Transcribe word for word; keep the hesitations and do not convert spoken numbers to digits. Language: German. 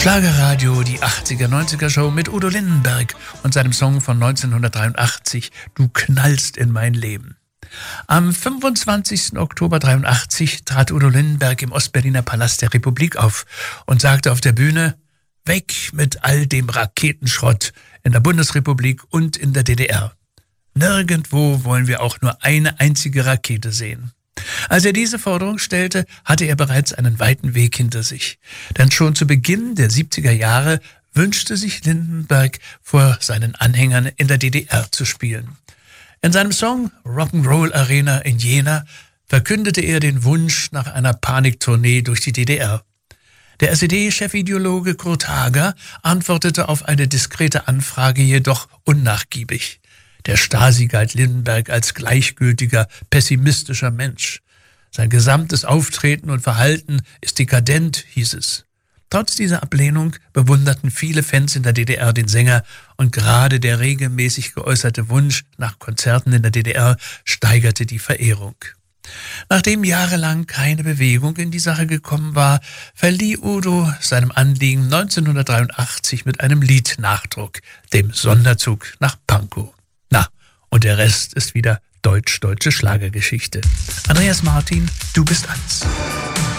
Schlagerradio, die achtziger, neunziger Show mit Udo Lindenberg und seinem Song von neunzehnhundertdreiundachtzig, Du knallst in mein Leben. Am fünfundzwanzigsten Oktober dreiundachtzig trat Udo Lindenberg im Ostberliner Palast der Republik auf und sagte auf der Bühne: Weg mit all dem Raketenschrott in der Bundesrepublik und in der D D R. Nirgendwo wollen wir auch nur eine einzige Rakete sehen. Als er diese Forderung stellte, hatte er bereits einen weiten Weg hinter sich. Denn schon zu Beginn der siebziger Jahre wünschte sich Lindenberg, vor seinen Anhängern in der D D R zu spielen. In seinem Song Rock'n'Roll Arena in Jena verkündete er den Wunsch nach einer Paniktournee durch die D D R. Der S E D-Chefideologe Kurt Hager antwortete auf eine diskrete Anfrage jedoch unnachgiebig. Der Stasi galt Lindenberg als gleichgültiger, pessimistischer Mensch. Sein gesamtes Auftreten und Verhalten ist dekadent, hieß es. Trotz dieser Ablehnung bewunderten viele Fans in der D D R den Sänger und gerade der regelmäßig geäußerte Wunsch nach Konzerten in der D D R steigerte die Verehrung. Nachdem jahrelang keine Bewegung in die Sache gekommen war, verlieh Udo seinem Anliegen neunzehnhundertdreiundachtzig mit einem Lied Nachdruck, dem Sonderzug nach Pankow. Na, und der Rest ist wieder deutsch-deutsche Schlagergeschichte. Andreas Martin, du bist eins.